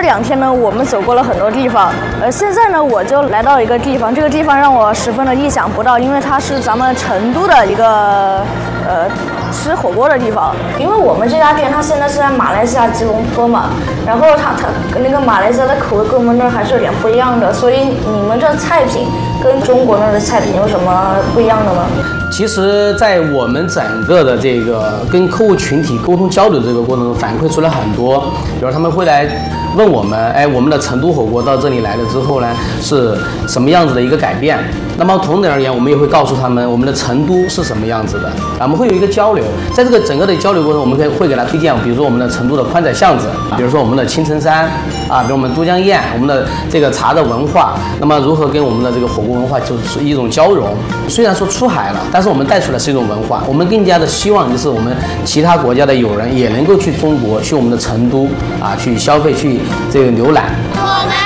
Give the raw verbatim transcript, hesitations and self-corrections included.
这两天呢，我们走过了很多地方，呃，现在呢，我就来到一个地方，这个地方让我十分的意想不到，因为它是咱们成都的一个呃吃火锅的地方。因为我们这家店它现在是在马来西亚吉隆坡嘛，然后它它那个马来西亚的口味跟我们那儿还是有点不一样的，所以你们这菜品跟中国那儿的菜品有什么不一样的吗？ 其实，在我们整个的这个跟客户群体沟通交流的这个过程中，反馈出来很多，比如他们会来问我们，哎，我们的成都火锅到这里来了之后呢，是什么样子的一个改变？那么同等而言，我们也会告诉他们，我们的成都是什么样子的，啊，我们会有一个交流。在这个整个的交流过程中，我们可以会给他推荐，比如说我们的成都的宽窄巷子，比如说我们的青城山，啊，比如我们都江堰，我们的这个茶的文化，那么如何跟我们的这个火锅文化就是一种交融。虽然说出海了，但是我们带出来是一种文化，我们更加的希望就是我们其他国家的友人也能够去中国，去我们的成都啊，去消费，去这个浏览。 我们